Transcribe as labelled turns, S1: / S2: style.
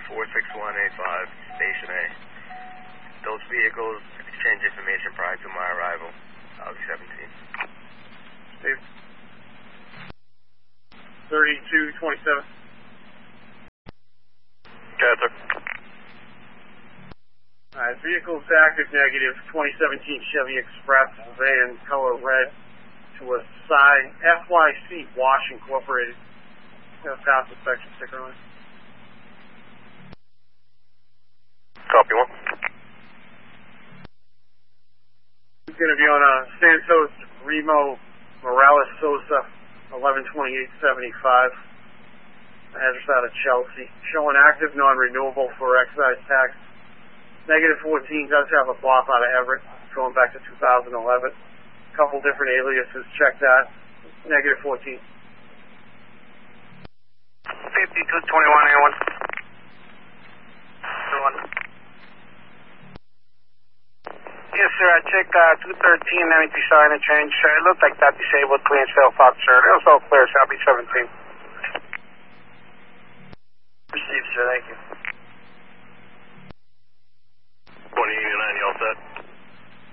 S1: 46185, Station A. Those vehicles exchange information prior to my arrival. I'll be 17.
S2: Steve. 3227.
S1: Gather.
S2: Alright, vehicles active negative, 2017 Chevy Express van, color red, to a side FYC Wash Incorporated. Pass inspection sticker on it.
S1: Copy one.
S2: It's going to be on a Santos Remo Morales Sosa, 112875. Address out of Chelsea. Showing active, non-renewable for excise tax. Negative 14 does have a block out of Everett, going back to 2011. Couple different aliases, check that. Negative 14.
S1: 5221A1. 21. Yes, sir. I checked 213 empty sign and change. It looked like that disabled clean self officer. It was all clear, so I'll be 17. Received, sir. Thank you. 2089, you all set?